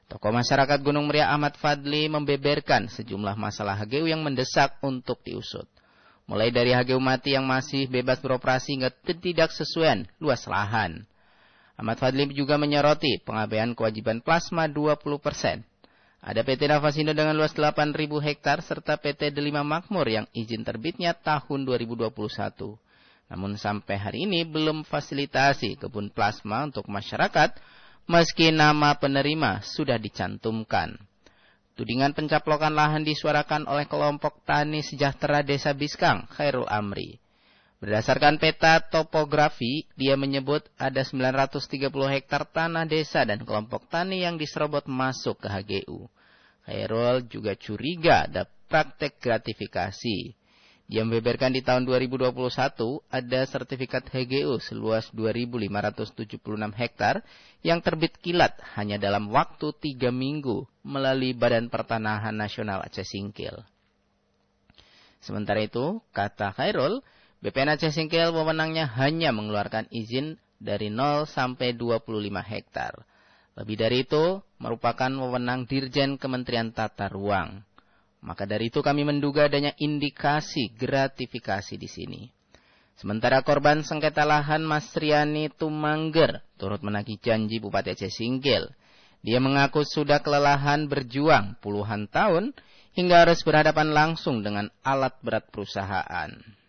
Tokoh masyarakat Gunung Muria Ahmad Fadli membeberkan sejumlah masalah HGU yang mendesak untuk diusut. Mulai dari HGU mati yang masih bebas beroperasi hingga ketidaksesuaian luas lahan. Ahmad Fadli juga menyoroti pengabaian kewajiban plasma 20%. Ada PT Nafasindo dengan luas 8.000 hektar serta PT Delima Makmur yang izin terbitnya tahun 2021. Namun sampai hari ini belum fasilitasi kebun plasma untuk masyarakat meski nama penerima sudah dicantumkan. Tudingan pencaplokan lahan disuarakan oleh kelompok Tani Sejahtera Desa Biskang, Khairul Amri. Berdasarkan peta topografi, dia menyebut ada 930 hektar tanah desa dan kelompok tani yang diserobot masuk ke HGU. Khairul juga curiga ada praktek gratifikasi. Dia membeberkan di tahun 2021 ada sertifikat HGU seluas 2.576 hektar yang terbit kilat hanya dalam waktu 3 minggu melalui Badan Pertanahan Nasional Aceh Singkil. Sementara itu, kata Khairul, BPN Aceh Singkil wewenangnya hanya mengeluarkan izin dari 0 sampai 25 hektar. Lebih dari itu merupakan wewenang Dirjen Kementerian Tata Ruang. Maka dari itu kami menduga adanya indikasi gratifikasi di sini. Sementara korban sengketa lahan Mas Riani Tumangger turut menagih janji Bupati Aceh Singkil. Dia mengaku sudah kelelahan berjuang puluhan tahun hingga harus berhadapan langsung dengan alat berat perusahaan.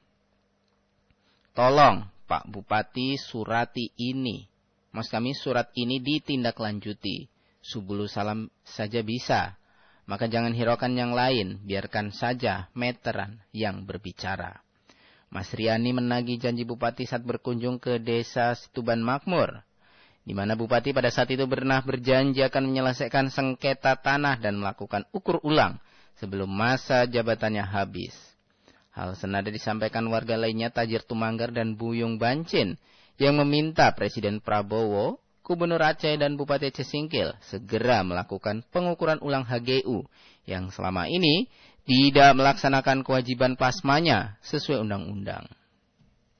Tolong Pak Bupati surati ini. Maksud kami surat ini ditindaklanjuti. Subulu salam saja bisa. Maka jangan hiraukan yang lain, biarkan saja meteran yang berbicara. Mas Riani menagih janji Bupati saat berkunjung ke desa Situban Makmur, di mana Bupati pada saat itu pernah berjanji akan menyelesaikan sengketa tanah dan melakukan ukur ulang sebelum masa jabatannya habis. Hal senada disampaikan warga lainnya Tajir Tumanggar dan Buyung Bancin yang meminta Presiden Prabowo, Gubernur Aceh dan Bupati Aceh Singkil segera melakukan pengukuran ulang HGU yang selama ini tidak melaksanakan kewajiban plasmanya sesuai undang-undang.